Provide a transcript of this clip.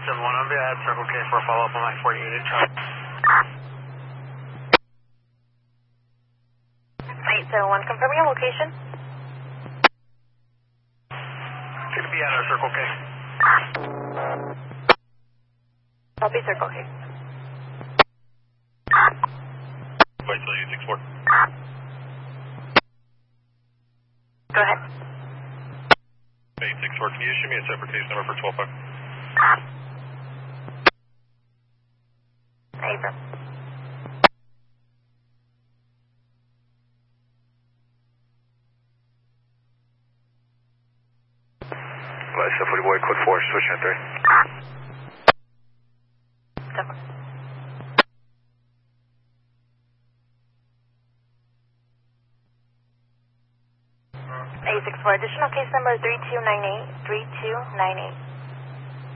871 on at Circle K for a follow-up on my 48 in charge. 871, confirm your location. Could be at our Circle K. Copy Circle K. Wait till 864. Go ahead. 864, can you issue me a separate case number for 12-5? Affirm. Let's 40 boy, code 4, switching at 3. 7. 864, additional case number 3298, 3298.